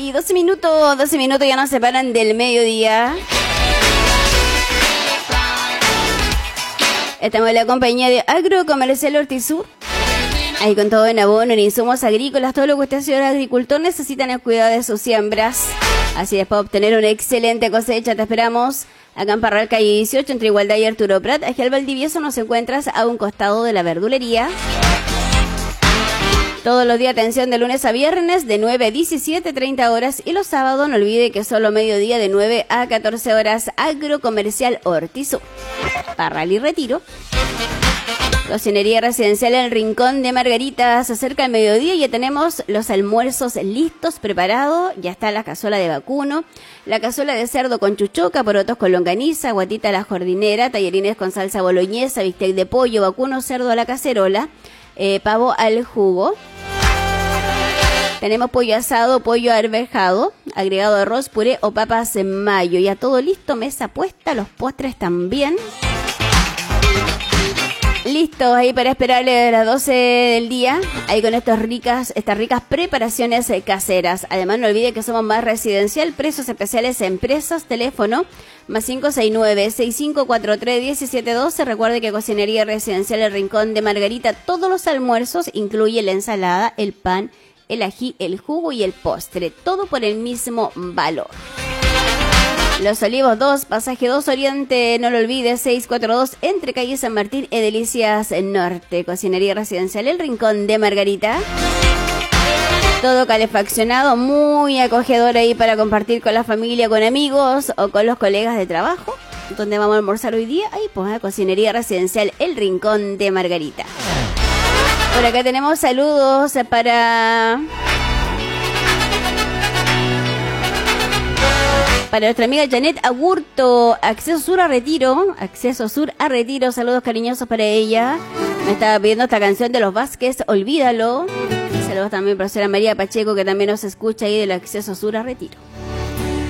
y 12 minutos ya nos separan del mediodía. Estamos en la compañía de Agrocomercial Hortisur. Ahí con todo en abono, en insumos agrícolas, todo lo que usted, señor agricultor, necesita en el cuidado de sus siembras. Así es, para obtener una excelente cosecha, te esperamos acá en Parral, calle 18, entre Igualdad y Arturo Prat. Aquí al Valdivieso nos encuentras a un costado de la verdulería. Todos los días, atención, de lunes a viernes, de 9 a 17, 30 horas. Y los sábados, no olvide que solo mediodía, de 9 a 14 horas, Agrocomercial Hortisur. Parral y Retiro. Cocinería residencial El Rincón de Margarita. Se acerca el mediodía y ya tenemos los almuerzos listos, preparados. Ya está la cazuela de vacuno, la cazuela de cerdo con chuchoca, porotos con longaniza, guatita a la jardinera, tallarines con salsa boloñesa, bistec de pollo, vacuno, cerdo a la cacerola, pavo al jugo. Tenemos pollo asado, pollo arvejado, agregado arroz, puré o papas en mayo. Ya todo listo, mesa puesta, los postres también. Listos ahí para esperarle a las 12 del día, ahí con estas ricas preparaciones caseras. Además, no olvide que somos más residencial, precios especiales en empresas, teléfono más 569-6543-1712. Recuerde que Cocinería Residencial El Rincón de Margarita, todos los almuerzos incluye la ensalada, el pan, el ají, el jugo y el postre, todo por el mismo valor. Los Olivos 2, pasaje 2 Oriente, no lo olvides, 642, entre calle San Martín y Delicias Norte. Cocinería Residencial El Rincón de Margarita. Todo calefaccionado, muy acogedor ahí para compartir con la familia, con amigos o con los colegas de trabajo. ¿Dónde vamos a almorzar hoy día? Ahí pues, a Cocinería Residencial El Rincón de Margarita. Por acá tenemos saludos para nuestra amiga Janet Agurto, Acceso Sur a Retiro, saludos cariñosos para ella. Me estaba pidiendo esta canción de los Vázquez, Olvídalo. Saludos también para la señora María Pacheco, que también nos escucha ahí del Acceso Sur a Retiro.